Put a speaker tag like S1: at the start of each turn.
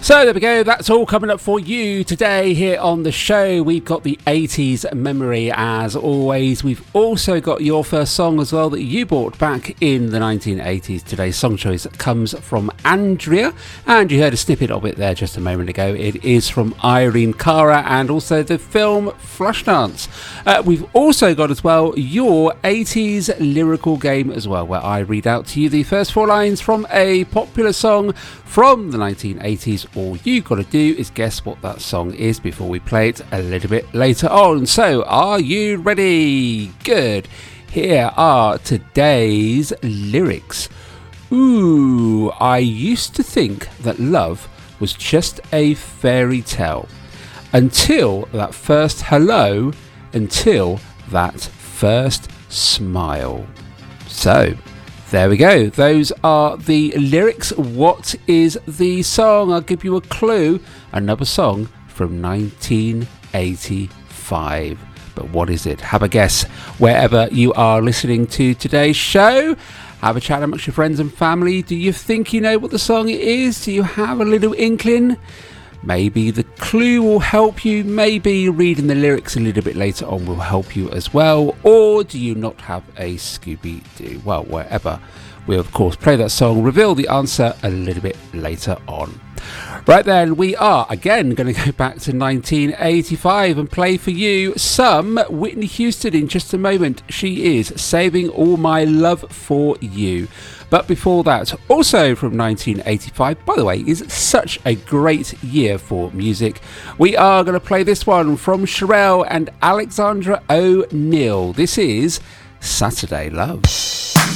S1: So there we go, that's all coming up for you today here on the show. We've got the 80s memory as always. We've also got your first song as well that you bought back in the 1980s. Today's song choice comes from Andrea, and you heard a snippet of it there just a moment ago. It is from Irene Cara and also the film Flashdance. We've also got as well your 80s lyrical game as well, where I read out to you the first four lines from a popular song from the 1980s. All you got to do is guess what that song is before we play it a little bit later on. So, are you ready? Good. Here are today's lyrics. Ooh, I used to think that love was just a fairy tale. Until that first hello, until that first smile. So, there we go. Those are the lyrics. What is the song? I'll give you a clue. Another song from 1985. But what is it? Have a guess wherever you are listening to today's show. Have a chat amongst your friends and family. Do you think you know what the song is? Do you have a little inkling? Maybe the clue will help you. Maybe reading the lyrics a little bit later on will help you as well. Or do you not have a Scooby-Doo? Well, wherever. We'll, of course, play that song, reveal the answer a little bit later on. Right then, we are again going to go back to 1985 and play for you some Whitney Houston in just a moment. She is Saving All My Love for You. But before that, also from 1985, by the way, is such a great year for music. We are going to play this one from Cherrelle and Alexandra O'Neal. This is Saturday Love.